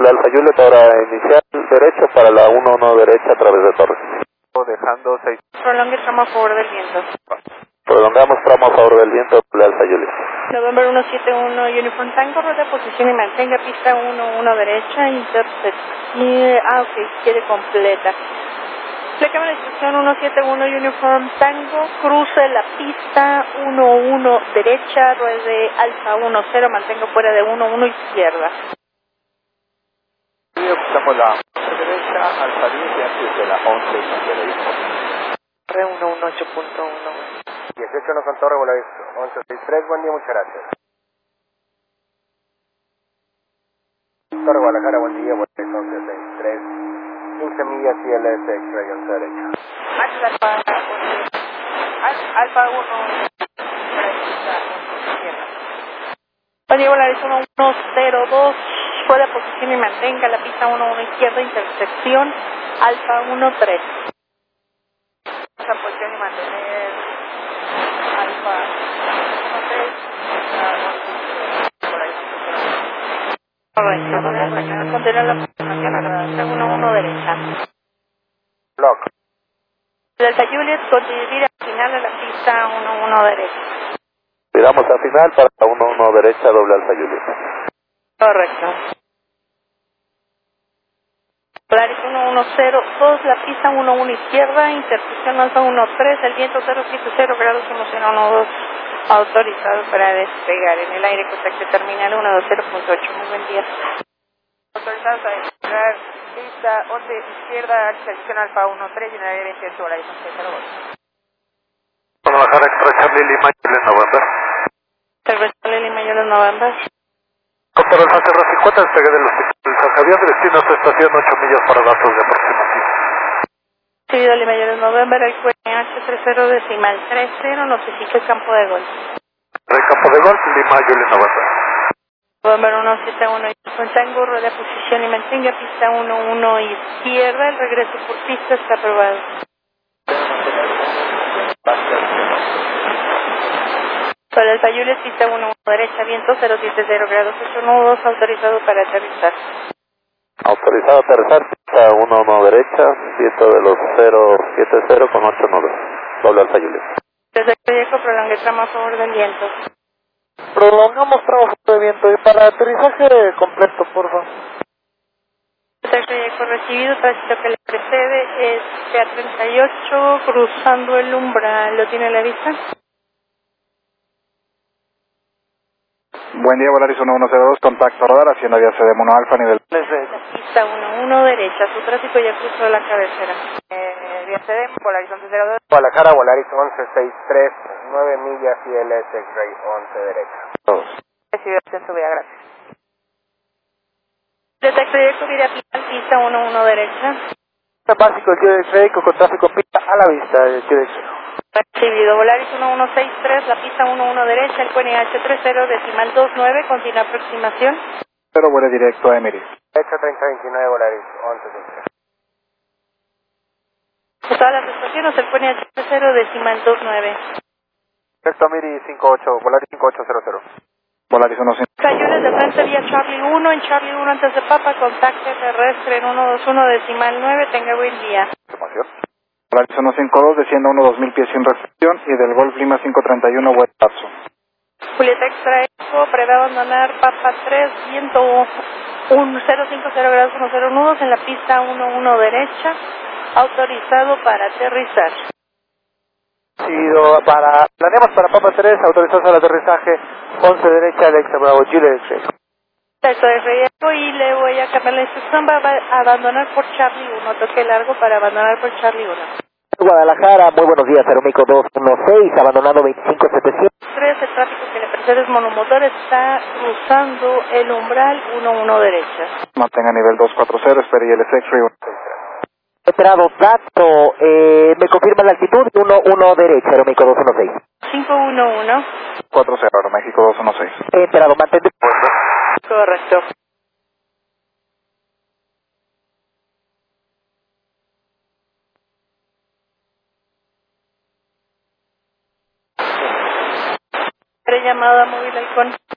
Alfa Juliet, ahora inicial derecho para la 11 derecha a través de Torres. Dejando 6. Prolongue tramo a favor del viento. Prolongamos tramo a favor del viento, Alfa Juliet. November 171 Uniform Tango, rueda posición y mantenga pista 11 derecha, intersección, ok, quede completa. Le cambia la instrucción 171 Uniform Tango, cruce la pista 11 derecha, ruede Alfa 10, mantenga fuera de 11 izquierda. Y ocupamos la derecha, Alfa 10 y antes de la 11 izquierda. R118.1. 18 no con Torre, Volaris 1163, buen día, muchas gracias. Torre Guadalajara, buen día, Volaris 1163, 15 millas ILS X-Ray 11 derecha. Alfa 1, buen día, Volaris 1102, rueda posición y mantenga la pista 11 izquierda, intersección Alfa 13. Esa posición y mantener Alfa 13. Correcto. Continuar la posición 11 derecha. Block. Delta Juliet, continuar al final de la pista 11 derecha. Tiramos a final para la 11 derecha, doble Alfa Juliet. Correcto. Polaris 1102, la pista 11 izquierda, intersección Alfa 13, el viento 070 grados 1012, autorizado para despegar en el aire contacto terminal 120.8. Muy buen día. Autorizados a despegar pista 11 izquierda, intersección Alfa 13 y en el aire 28 Polaris 1102. Guadalajara Extra Charlie Lima, Juliet November. Terrestre Lima, Juliet November. Cóptero Alfa 50, despegue del hospital San Javier, destino a su estación 8 millas para datos de aproximación. Seguido Lima, Juliet November, el QNH 30 decimal 30, notifica el campo de golf. Rey campo de golf, Lima, Juliet November. November 171, Tango, rueda posición y mantenga pista 11 izquierda, el regreso por pista está aprobado. Sobre el Fayules, pista 11 derecha, viento 070 grados 8 nudos, autorizado para aterrizar. Autorizado a aterrizar, pista 11 derecha, viento de los 070 con 8 nudos, doble Alfa Juliet. Desde el proyecto prolongue tramo a favor del viento. Prolongamos tramo de viento y para aterrizaje completo, por favor. El proyecto recibido, tránsito que le precede es PA38, cruzando el umbral, ¿lo tiene a la vista? Buen día, Volaris 1102, contacto radar, haciendo vía CD Mono Alfa, nivel. Pista 11 derecha, su tráfico ya cruzó la cabecera. Vía CD, Volaris 1102. Guadalajara, Volaris 1163, 9 millas ILS X-Ray 11 derecha. Recibido ascenso vía, gracias. Desde el proyecto vía pista 11 derecha. Básico, el QX-Ray con tráfico pista a la vista, el QX. Recibido, Volaris 1163, la pista 11 derecha, el QNH 30, decimal 29, continua aproximación. Pero vuela directo a Emirates. Hecha 3029, Volaris 1163. Todas las estaciones, el QNH 30, decimal 29. Directo a Emirates 58, Volaris 5800. Volaris 15. Cayules de frente vía Charlie 1, en Charlie 1 antes de Papa, contacto terrestre en 121 decimal 9, tenga buen día. Información. Volaris 152, desciende a 2000 pies sin recepción y del Golf Lima 531, West Patso. Julieta Extra Eco, prevé abandonar Papa 3, viento 050 grados 10 nudos en la pista 11 derecha, autorizado para aterrizar. Planeamos para Papa 3, autorizados al aterrizaje 11 derecha, Alexa Bravo, Juliet X-Ray. Esto es riesgo y le voy a cambiar la instrucción, va a abandonar por Charlie 1, toque largo para abandonar por Charlie 1. Guadalajara, muy buenos días, Aeromico 216, abandonando 25700. 3, el tráfico que le precede es monomotor, está cruzando el umbral 11 derecha. Mantenga nivel 240, espere ILS X-Ray 163. Esperado dato, me confirma la altitud, 11 derecha, Aeromico 216. 511. 40, Aeroméxico 216. Esperado, mantente. Correcto. Llamada móvil Halcón.